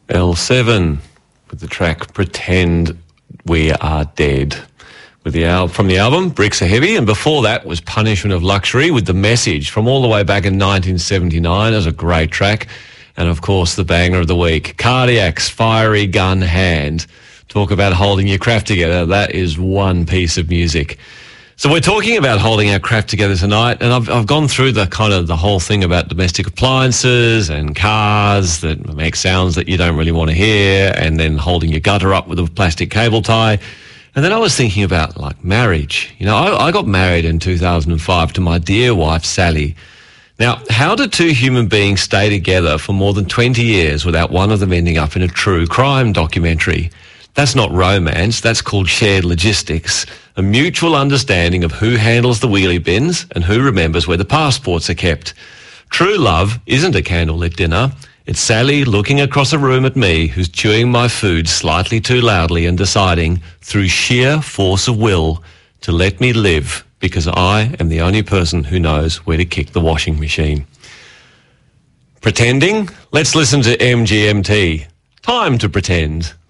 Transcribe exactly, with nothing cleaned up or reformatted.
L seven with the track Pretend We Are Dead. With the al- from the album Bricks Are Heavy, and before that was Punishment of Luxury with The Message from all the way back in nineteen seventy-nine. It was a great track. And of course the banger of the week, Cardiac's Fiery Gun Hand. Talk about holding your craft together. That is one piece of music. So we're talking about holding our craft together tonight, and I've, I've gone through the kind of the whole thing about domestic appliances and cars that make sounds that you don't really want to hear, and then holding your gutter up with a plastic cable tie. And then I was thinking about, like, marriage. You know, I, I got married in two thousand five to my dear wife, Sally. Now, how do two human beings stay together for more than twenty years without one of them ending up in a true crime documentary? That's not romance, that's called shared logistics, a mutual understanding of who handles the wheelie bins and who remembers where the passports are kept. True love isn't a candlelit dinner. It's Sally looking across a room at me who's chewing my food slightly too loudly and deciding, through sheer force of will, to let me live because I am the only person who knows where to kick the washing machine. Pretending? Let's listen to M G M T. Time to pretend.